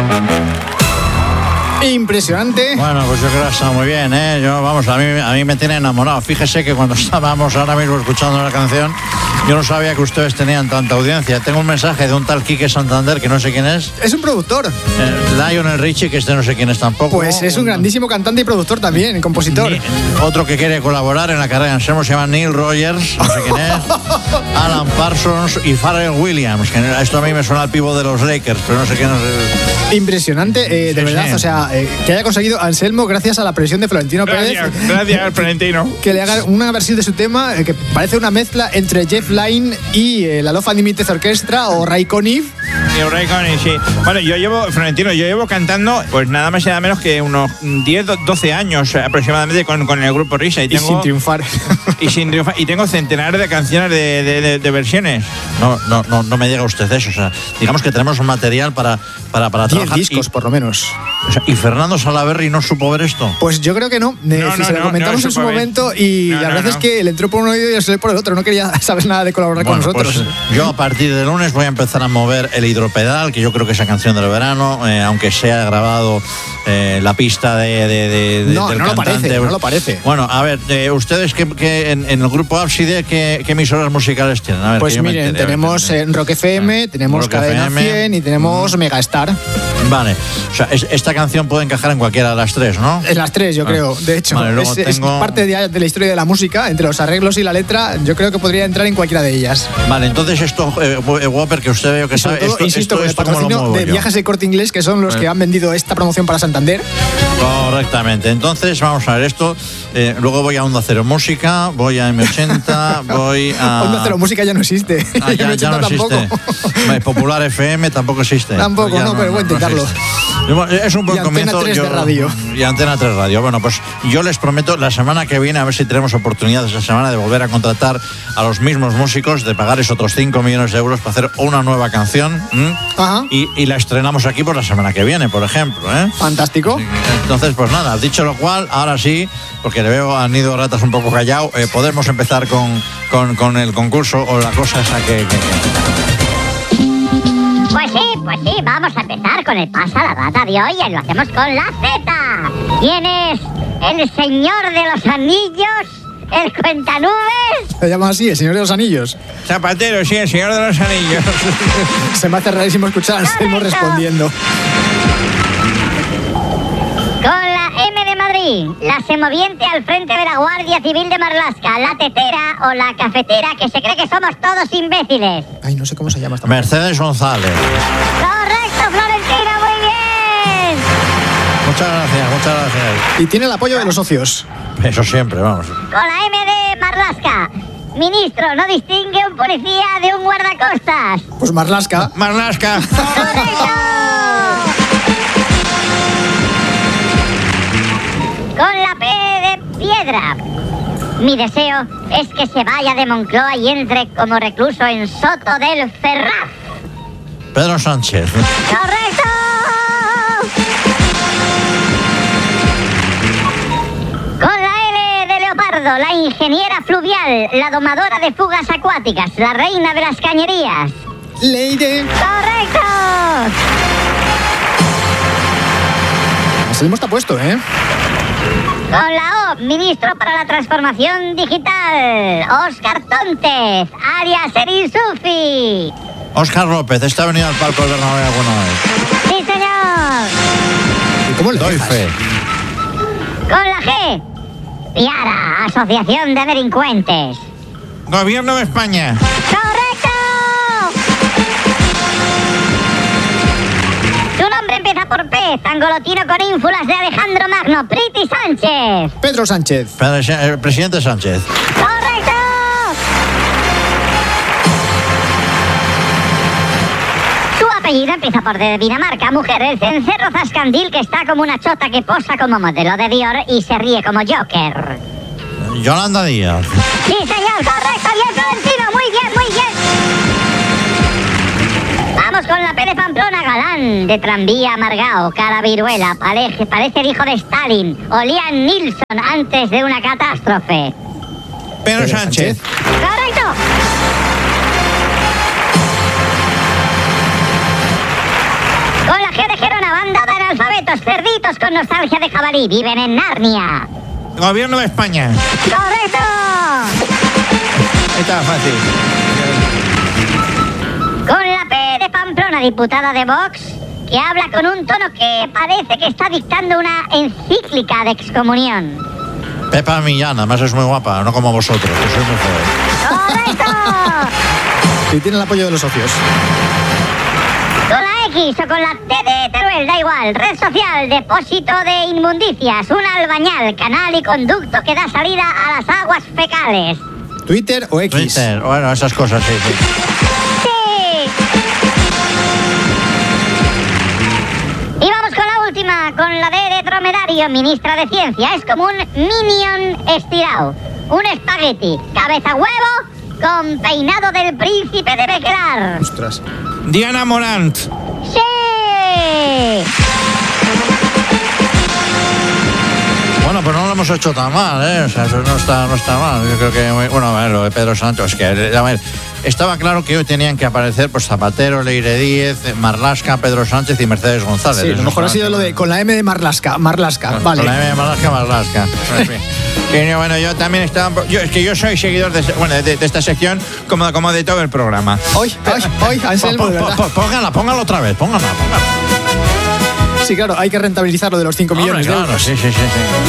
Impresionante. Bueno, pues yo creo que está muy bien, ¿eh? A mí me tiene enamorado. Fíjese que cuando estábamos ahora mismo escuchando la canción, yo no sabía que ustedes tenían tanta audiencia. Tengo un mensaje de un tal Quique Santander, que no sé quién es. Es un productor. Lionel Richie, que no sé quién es tampoco. Pues es un grandísimo cantante y productor también, compositor. Otro que quiere colaborar en la carrera en Anselmo se llama Neil Rogers, no sé quién es. Alan Parsons y Pharrell Williams, que esto a mí me suena al pivo de los Lakers, pero no sé quién es. Impresionante, de verdad, sí. O sea, que haya conseguido Anselmo gracias a la presión de Florentino Pérez. Gracias, Florentino. Que le haga una versión de su tema que parece una mezcla entre Jeff Lynne y la Love Unlimited Orchestra o Ray Conniff. Sí. Bueno, yo llevo cantando pues nada más y nada menos que unos 10, 12 años aproximadamente con el grupo Risa. Y sin triunfar. Y sin triunfar. Y tengo centenares de canciones de versiones. No me llega usted eso. O sea, digamos que tenemos un material para 10 trabajar. discos, por lo menos. O sea, ¿y Fernando Salaverry no supo ver esto? Pues yo creo que no. Se lo comentamos en su momento y la verdad es que le entró por un oído y le salió por el otro. No quería saber nada de colaborar con nosotros. Pues, yo a partir de lunes voy a empezar a mover el hidropedal, que yo creo que esa canción del verano, aunque sea grabado la pista del cantante. No lo parece. Bueno, a ver, ustedes que en el grupo Ábside, ¿qué emisoras musicales tienen? A ver, pues miren, tenemos Rock FM, tenemos Rock Cadena FM, 100 y tenemos Megastar. Vale, o sea, esta canción puede encajar en cualquiera de las tres, ¿no? En las tres, yo creo. De hecho, vale, es parte de la historia de la música, entre los arreglos y la letra, yo creo que podría entrar en cualquiera de ellas. Vale, entonces esto, Whopper, que usted veo que sabe, insisto, con el ¿cómo lo patrocinio muevo de yo? Viajes de Corte Inglés, que son los que han vendido esta promoción para Santander. Correctamente. Entonces, vamos a ver esto. Luego voy a Onda Cero Música, voy a M80, voy a... Onda Cero Música ya no existe. Ya no existe. Popular FM tampoco existe. Tampoco, pero voy a intentarlo. Es un buen comienzo. Antena 3 de radio. Y Antena 3 Radio. Bueno, pues yo les prometo la semana que viene, a ver si tenemos oportunidad esa semana de volver a contratar a los mismos músicos, de pagar esos otros 5 millones de euros para hacer una nueva canción. Ajá. Y la estrenamos aquí por la semana que viene, por ejemplo. Fantástico. Entonces, pues nada, dicho lo cual, ahora sí, porque le veo a Nido Ratas un poco callado, podemos empezar con el concurso o la cosa esa que... Pues sí, vamos a empezar con el Pasa la Data de hoy y lo hacemos con la Z. ¿Quién es el señor de los anillos? ¿El cuentanubes? Se llama así, el señor de los anillos. Zapatero, sí, el señor de los anillos. Se me hace rarísimo escuchar a Anselmo respondiendo. Con la M de Madrid, la semoviente al frente de la Guardia Civil de Marlaska, la tetera o la cafetera, que se cree que somos todos imbéciles. Ay, no sé cómo se llama esta Mercedes González. Correcto, Florentino, muy bien. Muchas gracias. Y tiene el apoyo de los socios. Eso siempre, vamos. Con la M de Marlaska, ministro, no distingue un policía de un guardacostas. Pues Marlaska. ¡Correcto! Con la P de piedra. Mi deseo es que se vaya de Moncloa y entre como recluso en Soto del Ferraz. Pedro Sánchez. ¡Correcto! Con la L de Leopardo, la ingeniera fluvial, la domadora de fugas acuáticas, la reina de las cañerías. Leire. ¡Correcto! Anselmo está puesto, ¿eh? Con la O, ministro para la transformación digital, Óscar Tóntez, alias Erinsufi. Óscar López, ¿está venido al palco del Bernabéu alguna vez? Sí, señor. ¿Y cómo le Doy dejas? fe. Con la G, Piara, Asociación de Delincuentes. Gobierno de España. ¡Correcto! Su nombre empieza por P, Tangolotino con ínfulas de Alejandro Magno, Priti Sánchez. Pedro Sánchez. Presidente Sánchez. ¡Correcto! Su apellido empieza por D de Dinamarca, mujer, el cencerro zascandil que está como una chota que posa como modelo de Dior y se ríe como Joker. Yolanda Díaz. Sí, señor, correcto, bien, Florentino, muy bien, muy bien. Vamos con la P de Pamplona, galán, de tranvía amargao, cara viruela, parece el hijo de Stalin, o Liam Neeson antes de una catástrofe. Pedro Sánchez. ¡Correcto! Con la G de Gerona, secretos, cerditos con nostalgia de jabalí, viven en Narnia. Gobierno de España. ¡Correcto! Estaba fácil. Con la P de Pamplona, diputada de Vox, que habla con un tono que parece que está dictando una encíclica de excomunión. Pepa Millán, además es muy guapa, no como vosotros, que sois muy joven. ¡Correcto! Y tiene el apoyo de los socios. Con la X o con la T de Teruel, da igual. Red social, depósito de inmundicias, un albañal, canal y conducto que da salida a las aguas fecales. ¿Twitter o X? Twitter, bueno, esas cosas, sí. ¡Sí! Y vamos con la última, con la D de dromedario, ministra de Ciencia. Es como un minion estirado. Un espagueti, cabeza huevo, con peinado del príncipe de Bequelar. Ostras. Diana Morant. ¡Sí! Bueno, pues no lo hemos hecho tan mal, ¿eh? O sea, eso no está mal. Yo creo que, bueno, a ver, lo de Pedro Sánchez, que, a ver, estaba claro que hoy tenían que aparecer pues Zapatero, Leire Díez, Marlaska, Pedro Sánchez y Mercedes González. Sí, a lo mejor ha sido lo de con la M de Marlaska, vale. Con la M de Marlaska. En fin. Que, bueno, yo también estaba... Es que yo soy seguidor de esta sección como de todo el programa. Hoy, Anselmo, de verdad. Póngala otra vez, póngala. Sí, claro, hay que rentabilizar lo de los 5 millones de euros. Sí.